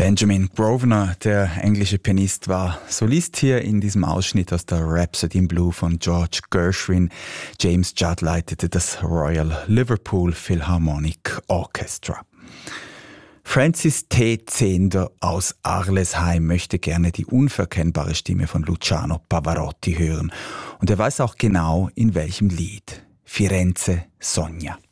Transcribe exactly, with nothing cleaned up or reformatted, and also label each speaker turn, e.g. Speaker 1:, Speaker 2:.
Speaker 1: Benjamin Grosvenor, der englische Pianist, war Solist hier in diesem Ausschnitt aus der Rhapsody in Blue von George Gershwin. James Judd leitete das Royal Liverpool Philharmonic Orchestra. Francis T. Zehnder aus Arlesheim möchte gerne die unverkennbare Stimme von Luciano Pavarotti hören. Und er weiß auch genau, in welchem Lied. Firenze Sogna.